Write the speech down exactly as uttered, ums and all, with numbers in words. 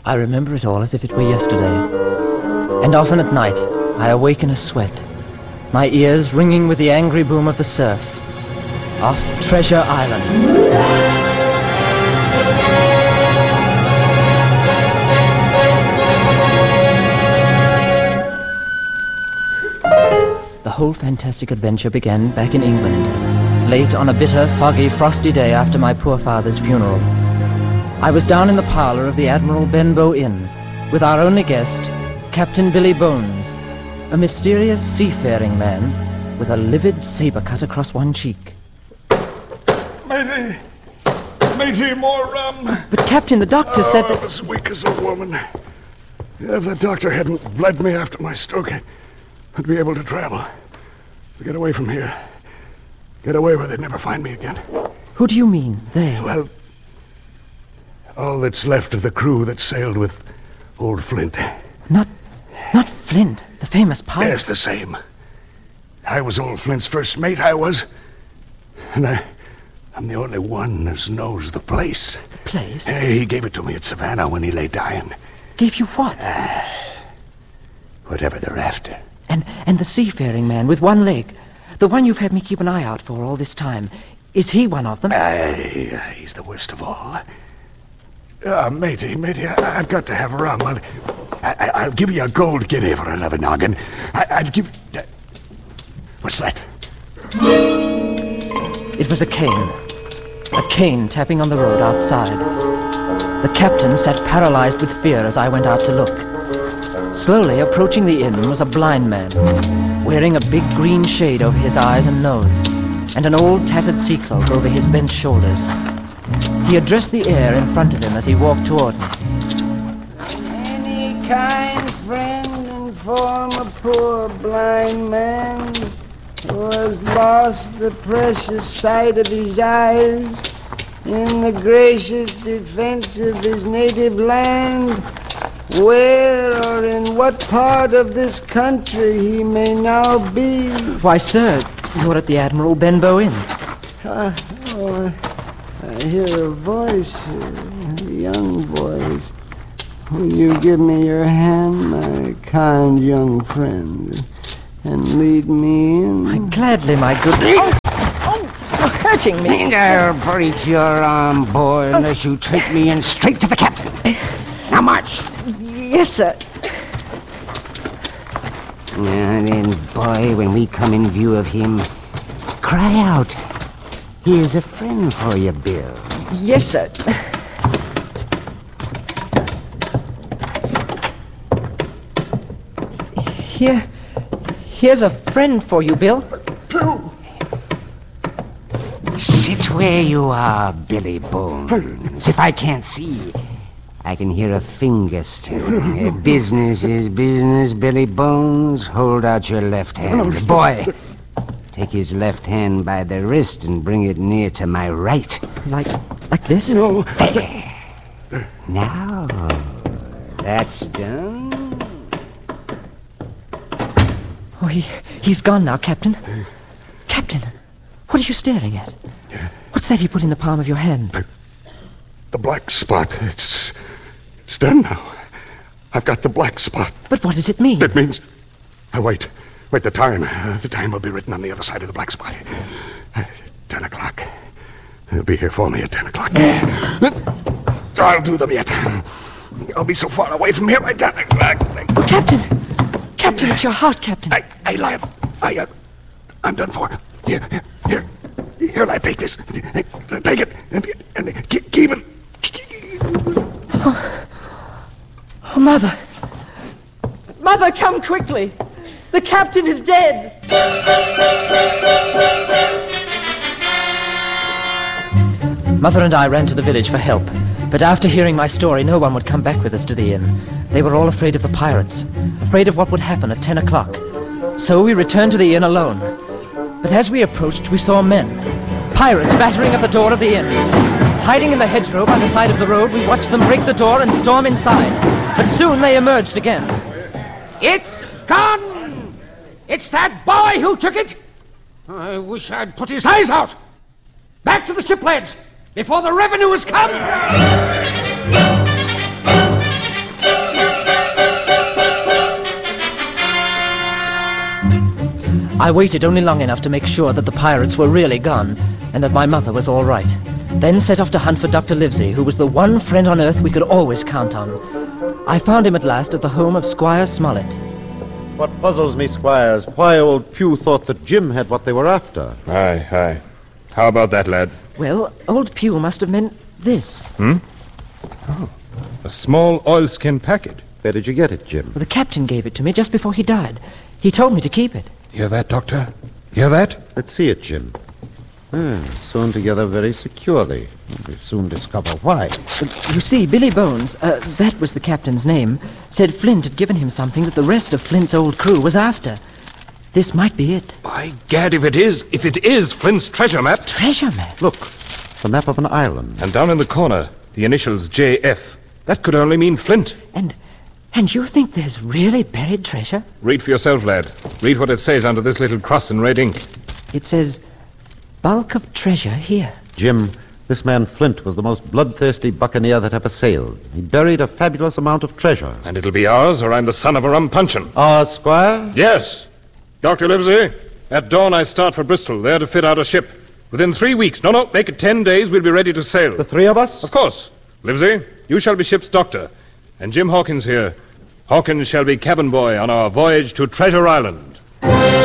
I remember it all as if it were yesterday. And often at night, I awake in a sweat, my ears ringing with the angry boom of the surf. Off Treasure Island. The whole fantastic adventure began back in England, late on a bitter, foggy, frosty day after my poor father's funeral. I was down in the parlour of the Admiral Benbow Inn with our only guest, Captain Billy Bones, a mysterious seafaring man with a livid saber cut across one cheek. Matey! Matey, more rum! But, Captain, the doctor oh, said that... I was weak as a woman. If the doctor hadn't bled me after my stroke, I'd be able to travel. Get away from here. Get away where they'd never find me again. Who do you mean, they? Well, all that's left of the crew that sailed with old Flint. Not... not Flint, the famous pirate? Yes, the same. I was old Flint's first mate, I was. And I... I'm the only one that knows the place. The place? Uh, he gave it to me at Savannah when he lay dying. Gave you what? Uh, whatever they're after. And and the seafaring man with one leg, the one you've had me keep an eye out for all this time, is he one of them? Aye, uh, he's the worst of all. Uh, matey, matey, I, I've got to have rum. I'll, I, I'll give you a gold guinea for another noggin. I, I'd give... Uh, what's that? It was a cane. A cane tapping on the road outside. The captain sat paralyzed with fear as I went out to look. Slowly approaching the inn was a blind man, wearing a big green shade over his eyes and nose, and an old tattered sea cloak over his bent shoulders. He addressed the air in front of him as he walked toward me. Any kind friend inform a poor blind man who has lost the precious sight of his eyes in the gracious defense of his native land, where or in what part of this country he may now be. Why, sir, you're at the Admiral Benbow Inn. Uh, oh, I hear a voice, a young voice. Will you give me your hand, my kind young friend, and lead me in? Why, gladly, my good... Oh, oh, you're hurting me. I'll break your arm, boy, unless you take me in straight to the captain. Now march. Yes, sir. Now then, boy, when we come in view of him, cry out. Here's a friend for you, Bill. Yes, sir. Here... Here's a friend for you, Bill. Bill! Sit where you are, Billy Bones. If I can't see, I can hear a finger stir. Uh, business is business, Billy Bones. Hold out your left hand. Boy, take his left hand by the wrist and bring it near to my right. Like... like this? No. There. Now, that's done. Oh, he, he's gone now, Captain. Captain, what are you staring at? What's that you put in the palm of your hand? The, the black spot. It's... It's done now. I've got the black spot. But what does it mean? It means... Uh, wait. Wait, the time. Uh, the time will be written on the other side of the black spot. Uh, ten o'clock. They'll be here for me at ten o'clock. I'll do them yet. I'll be so far away from here by ten o'clock. Oh, Captain! Captain, it's your heart, Captain. I, I lied. I, uh, I'm done for. Here, here, here, lad, take this. Take it, and, and keep, keep it. Oh. Oh, Mother. Mother, come quickly. The captain is dead. Mother and I ran to the village for help, but after hearing my story, no one would come back with us to the inn. They were all afraid of the pirates, afraid of what would happen at ten o'clock. So we returned to the inn alone. But as we approached, we saw men, pirates battering at the door of the inn. Hiding in the hedgerow by the side of the road, we watched them break the door and storm inside. But soon they emerged again. It's gone! It's that boy who took it! I wish I'd put his eyes out! Back to the ship, lads, before the revenue has come! I waited only long enough to make sure that the pirates were really gone and that my mother was all right. Then set off to hunt for Doctor Livesey, who was the one friend on Earth we could always count on. I found him at last at the home of Squire Smollett. What puzzles me, Squires, why old Pew thought that Jim had what they were after. Aye, aye. How about that, lad? Well, old Pew must have meant this. Hmm? Oh, a small oilskin packet. Where did you get it, Jim? Well, the captain gave it to me just before he died. He told me to keep it. Hear that, Doctor? Hear that? Let's see it, Jim. Ah, sewn together very securely. We'll soon discover why. You see, Billy Bones, uh, that was the captain's name, said Flint had given him something that the rest of Flint's old crew was after. This might be it. By gad, if it is, if it is Flint's treasure map. Treasure map? Look, the map of an island. And down in the corner, the initials J F. That could only mean Flint. And and you think there's really buried treasure? Read for yourself, lad. Read what it says under this little cross in red ink. It says, bulk of treasure here. Jim, this man Flint was the most bloodthirsty buccaneer that ever sailed. He buried a fabulous amount of treasure. And it'll be ours, or I'm the son of a rum punchin'. Ours, Squire? Yes. Doctor Livesey, at dawn I start for Bristol, there to fit out a ship. Within three weeks, no, no, make it ten days, we'll be ready to sail. The three of us? Of course. Livesey, you shall be ship's doctor. And Jim Hawkins here. Hawkins shall be cabin boy on our voyage to Treasure Island.